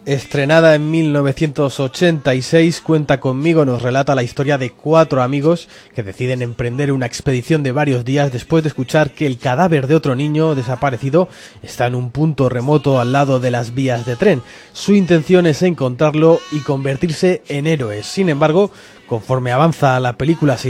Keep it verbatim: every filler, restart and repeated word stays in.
Estrenada en mil novecientos ochenta y seis, Cuenta conmigo nos relata la historia de cuatro amigos que deciden emprender una expedición de varios días después de escuchar que el cadáver de otro niño desaparecido está en un punto remoto al lado de las vías de tren. Su intención es encontrarlo y convertirse en héroes. Sin embargo, conforme avanza la película, se